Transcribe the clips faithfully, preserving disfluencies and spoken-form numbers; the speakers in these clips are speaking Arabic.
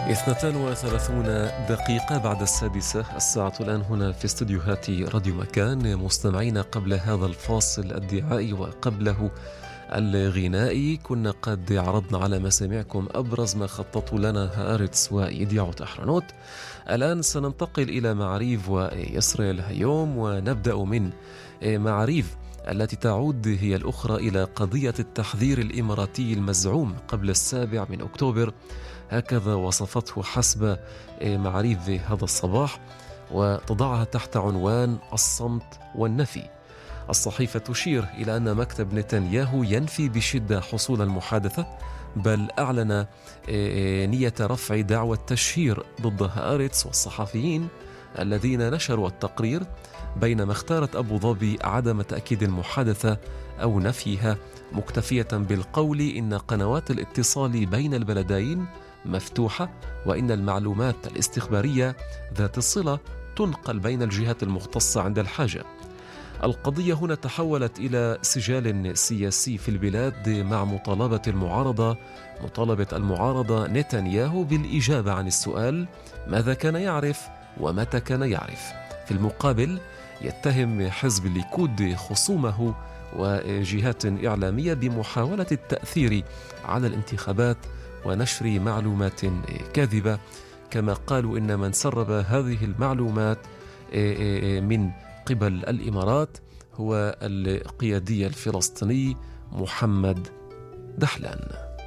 اثنتان وثلاثون دقيقة بعد السادسة، الساعة الآن هنا في استديوهات راديو مكان. مستمعين، قبل هذا الفاصل الدعائي وقبله الغنائي كنا قد عرضنا على مسامعكم أبرز ما خططوا لنا هآرتس وإيديعوت أحرنوت. الآن سننتقل إلى معاريف ويسرائيل هيوم، ونبدأ من معاريف التي تعود هي الأخرى إلى قضية التحذير الإماراتي المزعوم قبل السابع من أكتوبر، هكذا وصفته حسب معاريف هذا الصباح، وتضعها تحت عنوان الصمت والنفي. الصحيفة تشير إلى أن مكتب نتنياهو ينفي بشدة حصول المحادثة، بل أعلن نية رفع دعوى التشهير ضد هآرتس والصحفيين الذين نشروا التقرير، بينما اختارت أبو ظبي عدم تأكيد المحادثة أو نفيها، مكتفية بالقول إن قنوات الاتصال بين البلدين مفتوحة، وإن المعلومات الاستخبارية ذات الصلة تنقل بين الجهات المختصة عند الحاجة. القضية هنا تحولت إلى سجال سياسي في البلاد، مع مطالبة المعارضة مطالبة المعارضة نتنياهو بالإجابة عن السؤال: ماذا كان يعرف ومتى كان يعرف؟ في المقابل يتهم حزب الليكود خصومه وجهات إعلامية بمحاولة التأثير على الانتخابات ونشر معلومات كاذبة، كما قالوا إن من سرب هذه المعلومات من قبل الإمارات هو القيادي الفلسطيني محمد دحلان.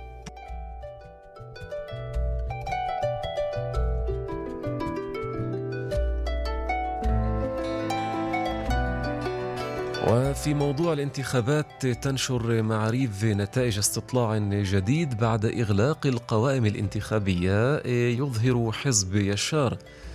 وفي موضوع الانتخابات تنشر معاريف نتائج استطلاع جديد بعد إغلاق القوائم الانتخابية يظهر حزب يشار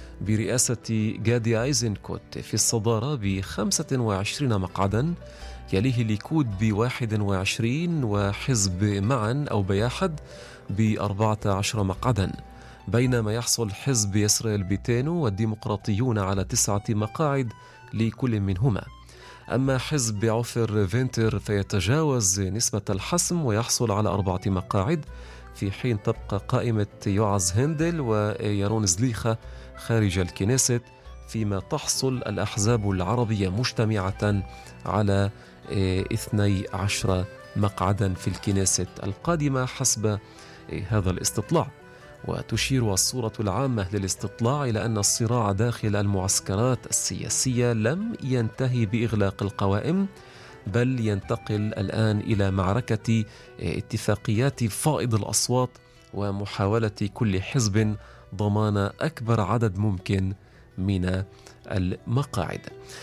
برئاسة جادي ايزنكوت في الصدارة بخمسة وعشرين مقعدا، يليه الليكود بواحد وعشرين، وحزب معا أو بياحد بأربعة عشر مقعدا، بينما يحصل حزب يسرائيل بيتينو والديمقراطيون على تسعة مقاعد لكل منهما. أما حزب عفر فينتر فيتجاوز نسبة الحسم ويحصل على أربعة مقاعد، في حين تبقى قائمة يوعز هندل ويرون زليخة خارج الكنيست، فيما تحصل الأحزاب العربية مجتمعة على اثني عشر مقعدا في الكنيست القادمة حسب هذا الاستطلاع. وتشير الصورة العامة للاستطلاع إلى أن الصراع داخل المعسكرات السياسية لم ينتهي بإغلاق القوائم، بل ينتقل الآن إلى معركة اتفاقيات فائض الأصوات ومحاولة كل حزب ضمان أكبر عدد ممكن من المقاعد.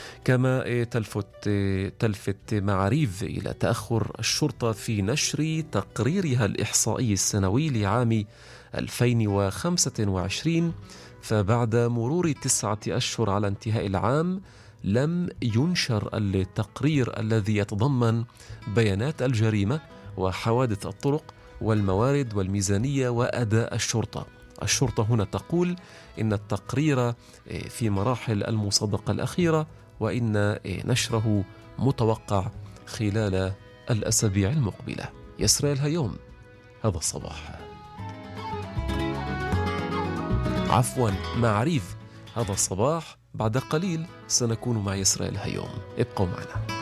كما تلفت تلفت معاريف إلى تأخر الشرطة في نشر تقريرها الإحصائي السنوي لعام ألفين وخمسة وعشرين، فبعد مرور تسعة أشهر على انتهاء العام لم ينشر التقرير الذي يتضمن بيانات الجريمة وحوادث الطرق والموارد والميزانية وأداء الشرطة. الشرطة هنا تقول إن التقرير في مراحل المصادقة الأخيرة، وإن نشره متوقع خلال الأسابيع المقبلة. يسرائيل هيوم هذا الصباح، عفوا معاريف هذا الصباح. بعد قليل سنكون مع يسرائيل هيوم، ابقوا معنا.